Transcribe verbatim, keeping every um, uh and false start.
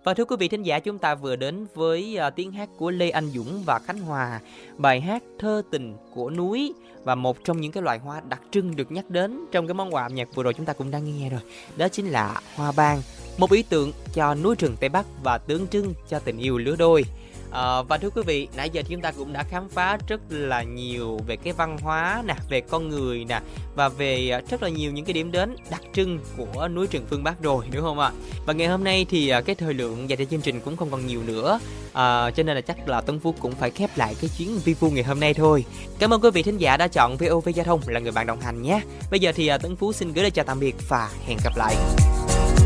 Và thưa quý vị thính giả, chúng ta vừa đến với uh, tiếng hát của Lê Anh Dũng và Khánh Hòa, bài hát Thơ Tình của Núi, và một trong những cái loại hoa đặc trưng được nhắc đến trong cái món quà âm nhạc vừa rồi chúng ta cũng đã nghe rồi, đó chính là hoa ban, một ý tượng cho núi rừng Tây Bắc và tượng trưng cho tình yêu lứa đôi. À, và thưa quý vị, nãy giờ thì chúng ta cũng đã khám phá rất là nhiều về cái văn hóa nè, về con người nè, và về rất là nhiều những cái điểm đến đặc trưng của núi rừng phương Bắc rồi, đúng không ạ? Và ngày hôm nay thì cái thời lượng dành cho chương trình cũng không còn nhiều nữa, à, cho nên là chắc là Tuấn Phú cũng phải khép lại cái chuyến vi vu ngày hôm nay thôi. Cảm ơn quý vị thính giả đã chọn vê o vê Giao thông là người bạn đồng hành nhé. Bây giờ thì Tuấn Phú xin gửi lời chào tạm biệt và hẹn gặp lại.